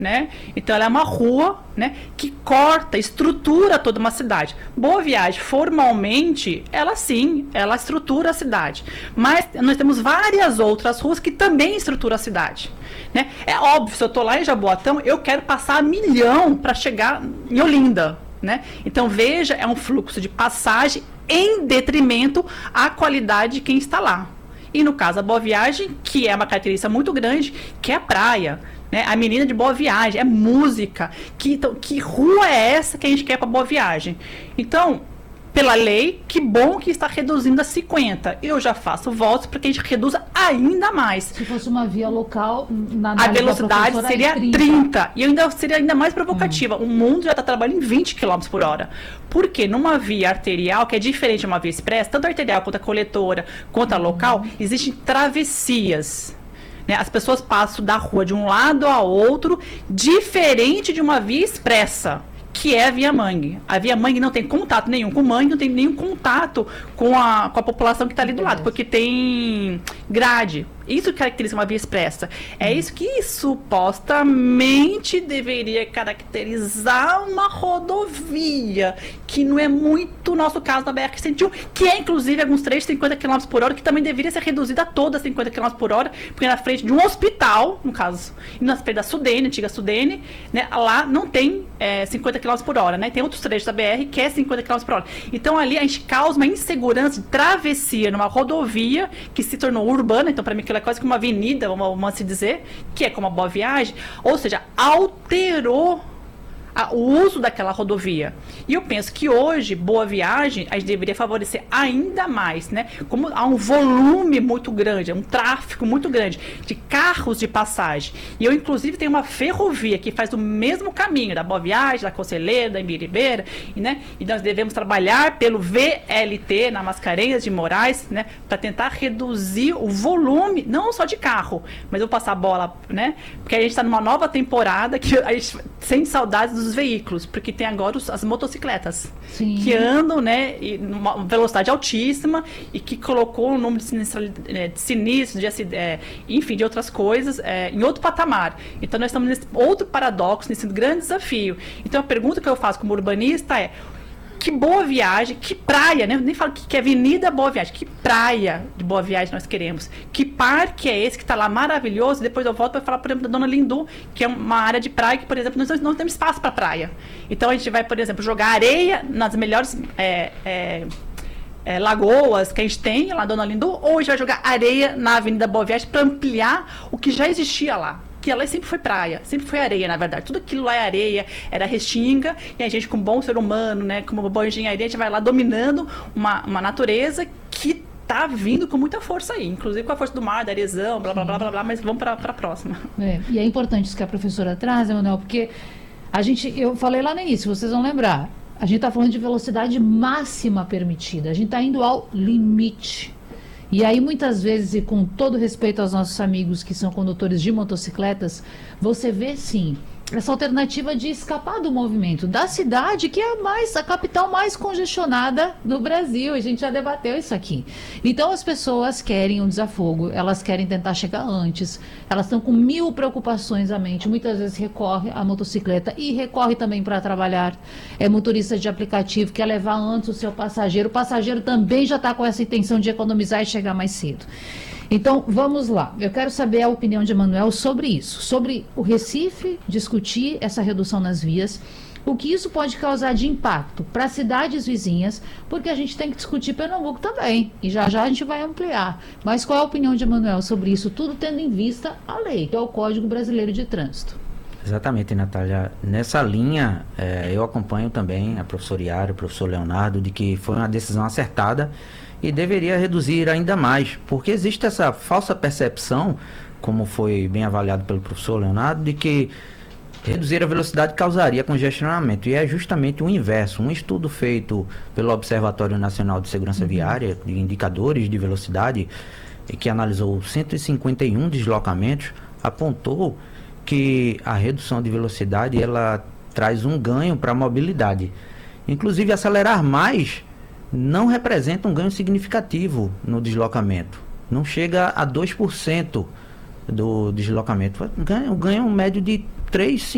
né? Então ela é uma rua, né, que corta, estrutura toda uma cidade. Boa Viagem, formalmente, ela sim, ela estrutura a cidade. Mas nós temos várias outras ruas que também estruturam a cidade, né? É óbvio, se eu estou lá em Jaboatão, eu quero passar 1 milhão para chegar em Olinda, né? Então veja, é um fluxo de passagem em detrimento à qualidade de quem está lá. E no caso a Boa Viagem, que é uma característica muito grande, que é a praia, né? A menina de Boa Viagem, é música. Então, que rua é essa que a gente quer para Boa Viagem? Então, pela lei, que bom que está reduzindo a 50. Eu já faço votos para que a gente reduza ainda mais. Se fosse uma via local, a velocidade seria 30. E ainda seria ainda mais provocativa. O mundo já está trabalhando em 20 km por hora. Porque numa via arterial, que é diferente de uma via expressa, tanto a arterial quanto a coletora, quanto a local, existem travessias. Né? As pessoas passam da rua de um lado a outro, diferente de uma via expressa, que é a Via Mangue. A Via Mangue não tem contato nenhum com o Mangue, não tem nenhum contato com a população que está ali do lado, porque tem grade. Isso caracteriza uma via expressa. É isso que supostamente deveria caracterizar uma rodovia, que não é muito o nosso caso na BR-101, que é inclusive alguns trechos 50 km por hora, que também deveria ser reduzida a toda 50 km por hora, porque na frente de um hospital, no caso, e na frente da Sudene, antiga Sudene, né, lá não tem 50 km por hora, né? Tem outros trechos da BR que é 50 km por hora. Então ali a gente causa uma insegurança de travessia numa rodovia que se tornou urbana, então para mim aquilo é quase que uma avenida, vamos se dizer, que é como a Boa Viagem, ou seja, alterou o uso daquela rodovia. E eu penso que hoje, Boa Viagem, a gente deveria favorecer ainda mais, né? Como há um volume muito grande, um tráfego muito grande de carros de passagem. E eu, inclusive, tenho uma ferrovia que faz o mesmo caminho da Boa Viagem, da Conselheira, da Imbiribeira, né? E nós devemos trabalhar pelo VLT, na Mascarenhas de Moraes, né? Para tentar reduzir o volume, não só de carro, mas eu vou passar a bola, né? Porque a gente está numa nova temporada que a gente sente saudades dos veículos, porque tem agora as motocicletas. Sim. Que andam, né, numa velocidade altíssima e que colocou o número de sinistros, enfim, de outras coisas, em outro patamar. Então nós estamos nesse outro paradoxo, nesse grande desafio. Então a pergunta que eu faço como urbanista é: que Boa Viagem, que praia, né? Eu nem falo que avenida Boa Viagem, que praia de Boa Viagem nós queremos? Que parque é esse que está lá maravilhoso? Depois eu volto para falar, por exemplo, da Dona Lindu, que é uma área de praia que, por exemplo, nós não temos espaço para praia. Então a gente vai, por exemplo, jogar areia nas melhores lagoas que a gente tem lá na Dona Lindu, ou a gente vai jogar areia na Avenida Boa Viagem para ampliar o que já existia lá. Que ela sempre foi praia, sempre foi areia, na verdade. Tudo aquilo lá é areia, era restinga, e a gente, como bom ser humano, né, como boa engenharia, a gente vai lá dominando uma natureza que tá vindo com muita força aí, inclusive com a força do mar, da erosão, blá, blá, blá, blá, blá, mas vamos para a próxima. E é importante isso que a professora traz, Emanuel, porque eu falei lá no início, vocês vão lembrar, a gente está falando de velocidade máxima permitida, a gente está indo ao limite. E aí, muitas vezes, e com todo respeito aos nossos amigos que são condutores de motocicletas, você vê, sim, essa alternativa de escapar do movimento da cidade, que é a capital mais congestionada do Brasil. A gente já debateu isso aqui. Então, as pessoas querem um desafogo, elas querem tentar chegar antes, elas estão com 1000 preocupações à mente. Muitas vezes recorre à motocicleta e recorre também para trabalhar. É motorista de aplicativo, quer levar antes o seu passageiro. O passageiro também já está com essa intenção de economizar e chegar mais cedo. Então, vamos lá. Eu quero saber a opinião de Emanuel sobre isso, sobre o Recife discutir essa redução nas vias, o que isso pode causar de impacto para cidades vizinhas, porque a gente tem que discutir Pernambuco também, e já já a gente vai ampliar. Mas qual é a opinião de Emanuel sobre isso, tudo tendo em vista a lei, que é o Código Brasileiro de Trânsito? Exatamente, Natália. Nessa linha, eu acompanho também a professora Yara, o professor Leonardo, de que foi uma decisão acertada e deveria reduzir ainda mais, porque existe essa falsa percepção, como foi bem avaliado pelo professor Leonardo, de que reduzir a velocidade causaria congestionamento, e é justamente o inverso. Um estudo feito pelo Observatório Nacional de Segurança Viária, de indicadores de velocidade, que analisou 151 deslocamentos, apontou que a redução de velocidade ela traz um ganho para a mobilidade. Inclusive, acelerar mais não representa um ganho significativo no deslocamento. Não chega a 2% do deslocamento. Um ganho médio de 3,